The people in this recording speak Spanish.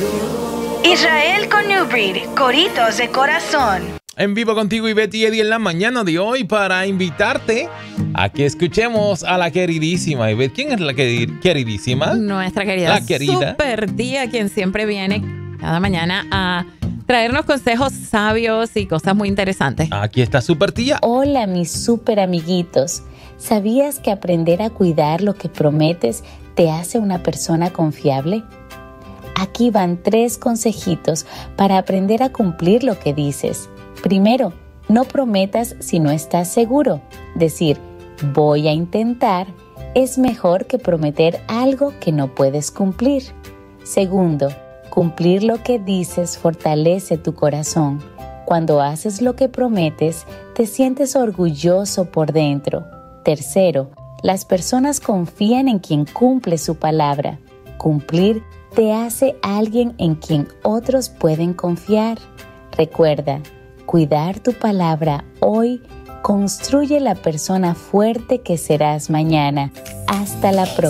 Israel con New Breed, Coritos de Corazón. En vivo contigo y Betty Eddie en la mañana de hoy para invitarte a que escuchemos a la queridísima Ivette. ¿Quién es la queridísima? Nuestra querida, la querida Super Tía, quien siempre viene cada mañana a traernos consejos sabios y cosas muy interesantes. Aquí está Super Tía. Hola, mis super amiguitos. ¿Sabías que aprender a cuidar lo que prometes te hace una persona confiable? Aquí van 3 consejitos para aprender a cumplir lo que dices. Primero, no prometas si no estás seguro. Decir, voy a intentar, es mejor que prometer algo que no puedes cumplir. Segundo, cumplir lo que dices fortalece tu corazón. Cuando haces lo que prometes, te sientes orgulloso por dentro. Tercero, las personas confían en quien cumple su palabra. Cumplir te hace alguien en quien otros pueden confiar. Recuerda, cuidar tu palabra hoy construye la persona fuerte que serás mañana. Hasta la próxima.